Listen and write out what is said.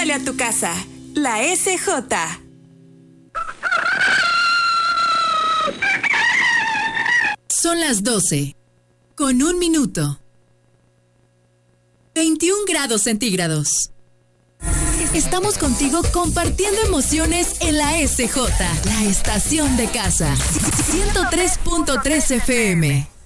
huele a tu casa. La SJ. Son las 12, con 1 minuto. 21 grados centígrados. Estamos contigo compartiendo emociones en la SJ, la estación de casa. 103.3 FM.